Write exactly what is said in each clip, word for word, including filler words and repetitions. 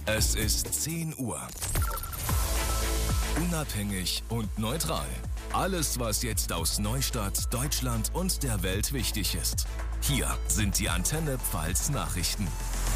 Es ist zehn Uhr. Unabhängig und neutral. Alles, was jetzt aus Neustadt, Deutschland und der Welt wichtig ist. Hier sind die Antenne Pfalz Nachrichten.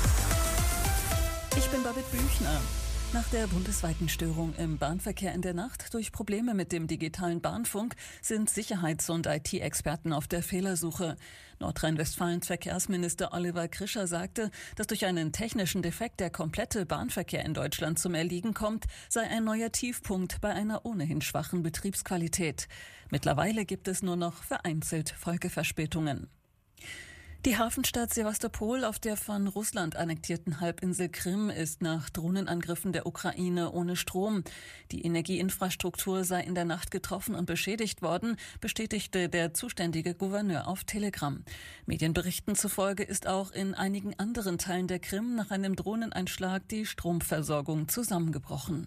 Ich bin Babette Büchner. Nach der bundesweiten Störung im Bahnverkehr in der Nacht durch Probleme mit dem digitalen Bahnfunk sind Sicherheits- und I T-Experten auf der Fehlersuche. Nordrhein-Westfalens Verkehrsminister Oliver Krischer sagte, dass durch einen technischen Defekt der komplette Bahnverkehr in Deutschland zum Erliegen kommt, sei ein neuer Tiefpunkt bei einer ohnehin schwachen Betriebsqualität. Mittlerweile gibt es nur noch vereinzelt Folgeverspätungen. Die Hafenstadt Sewastopol auf der von Russland annektierten Halbinsel Krim ist nach Drohnenangriffen der Ukraine ohne Strom. Die Energieinfrastruktur sei in der Nacht getroffen und beschädigt worden, bestätigte der zuständige Gouverneur auf Telegram. Medienberichten zufolge ist auch in einigen anderen Teilen der Krim nach einem Drohneneinschlag die Stromversorgung zusammengebrochen.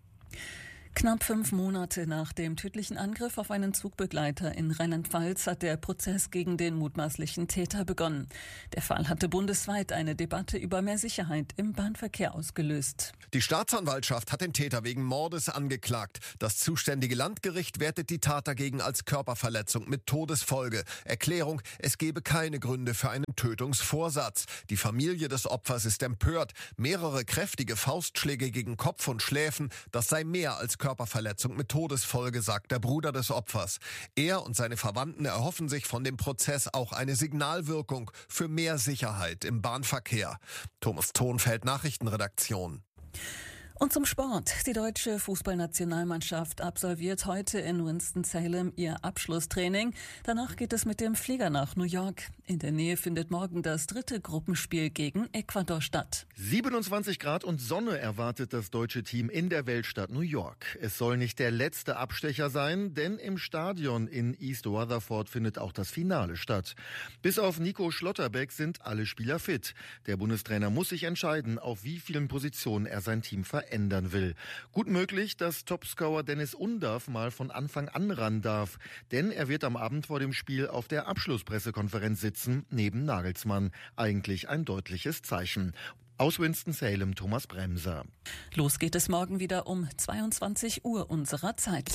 Knapp fünf Monate nach dem tödlichen Angriff auf einen Zugbegleiter in Rheinland-Pfalz hat der Prozess gegen den mutmaßlichen Täter begonnen. Der Fall hatte bundesweit eine Debatte über mehr Sicherheit im Bahnverkehr ausgelöst. Die Staatsanwaltschaft hat den Täter wegen Mordes angeklagt. Das zuständige Landgericht wertet die Tat dagegen als Körperverletzung mit Todesfolge. Erklärung: Es gebe keine Gründe für einen Tötungsvorsatz. Die Familie des Opfers ist empört. Mehrere kräftige Faustschläge gegen Kopf und Schläfen, das sei mehr als Körperverletzung mit Todesfolge, sagt der Bruder des Opfers. Er und seine Verwandten erhoffen sich von dem Prozess auch eine Signalwirkung für mehr Sicherheit im Bahnverkehr. Thomas Thonfeld, Nachrichtenredaktion. Und zum Sport. Die deutsche Fußballnationalmannschaft absolviert heute in Winston-Salem ihr Abschlusstraining. Danach geht es mit dem Flieger nach New York. In der Nähe findet morgen das dritte Gruppenspiel gegen Ecuador statt. siebenundzwanzig Grad und Sonne erwartet das deutsche Team in der Weltstadt New York. Es soll nicht der letzte Abstecher sein, denn im Stadion in East Rutherford findet auch das Finale statt. Bis auf Nico Schlotterbeck sind alle Spieler fit. Der Bundestrainer muss sich entscheiden, auf wie vielen Positionen er sein Team verändert. ändern will. Gut möglich, dass Topscorer Dennis Undav mal von Anfang an ran darf, denn er wird am Abend vor dem Spiel auf der Abschlusspressekonferenz sitzen, neben Nagelsmann. Eigentlich ein deutliches Zeichen. Aus Winston-Salem, Thomas Bremser. Los geht es morgen wieder um zweiundzwanzig Uhr unserer Zeit.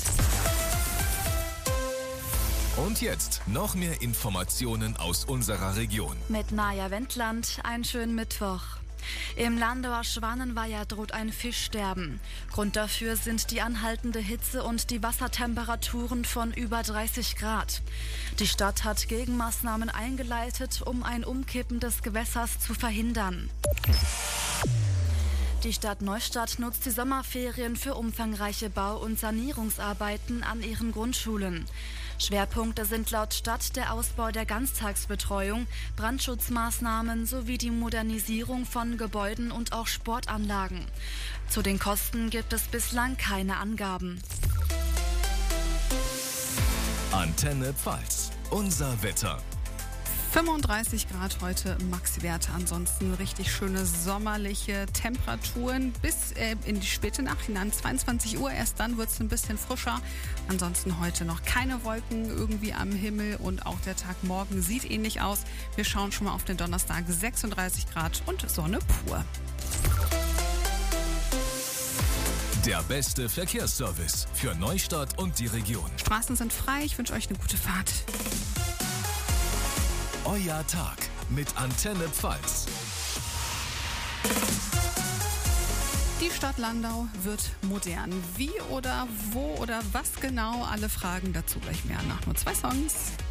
Und jetzt noch mehr Informationen aus unserer Region. Mit Maja Wendland, einen schönen Mittwoch. Im Landauer Schwanenweiher droht ein Fischsterben. Grund dafür sind die anhaltende Hitze und die Wassertemperaturen von über dreißig Grad. Die Stadt hat Gegenmaßnahmen eingeleitet, um ein Umkippen des Gewässers zu verhindern. Die Stadt Neustadt nutzt die Sommerferien für umfangreiche Bau- und Sanierungsarbeiten an ihren Grundschulen. Schwerpunkte sind laut Stadt der Ausbau der Ganztagsbetreuung, Brandschutzmaßnahmen sowie die Modernisierung von Gebäuden und auch Sportanlagen. Zu den Kosten gibt es bislang keine Angaben. Antenne Pfalz, unser Wetter. fünfunddreißig Grad heute Maxwerte, ansonsten richtig schöne sommerliche Temperaturen bis äh, in die späte Nacht hinein, zweiundzwanzig Uhr, erst dann wird es ein bisschen frischer. Ansonsten heute noch keine Wolken irgendwie am Himmel und auch der Tag morgen sieht ähnlich aus. Wir schauen schon mal auf den Donnerstag, sechsunddreißig Grad und Sonne pur. Der beste Verkehrsservice für Neustadt und die Region. Straßen sind frei, ich wünsche euch eine gute Fahrt. Euer Tag mit Antenne Pfalz. Die Stadt Landau wird modern. Wie oder wo oder was genau? Alle Fragen dazu gleich mehr nach nur zwei Songs.